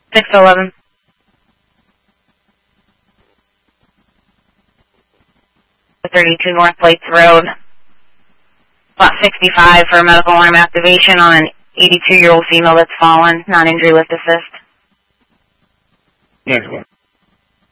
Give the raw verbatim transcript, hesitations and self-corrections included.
six eleven. thirty-two North Plates Road. Lot sixty-five for medical alarm activation on an eighty-two-year-old female that's fallen. Non-injury lift assist. Next one.